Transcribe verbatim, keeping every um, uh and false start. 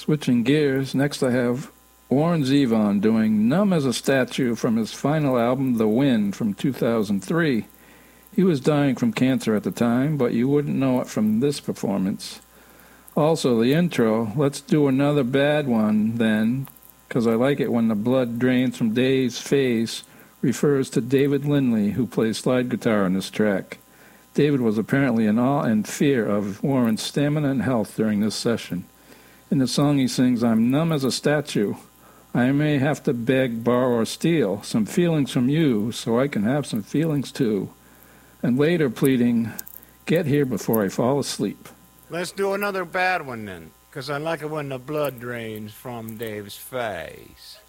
Switching gears, next I have Warren Zevon doing Numb as a Statue from his final album, The Wind, from two thousand three. He was dying from cancer at the time, but you wouldn't know it from this performance. Also, the intro, Let's Do Another Bad One Then, because I like it when the blood drains from Dave's face, refers to David Lindley, who plays slide guitar on this track. David was apparently in awe and fear of Warren's stamina and health during this session. In the song he sings, I'm numb as a statue. I may have to beg, borrow, or steal some feelings from you so I can have some feelings too. And later pleading, get here before I fall asleep. Let's do another bad one then, because I like it when the blood drains from Dave's face.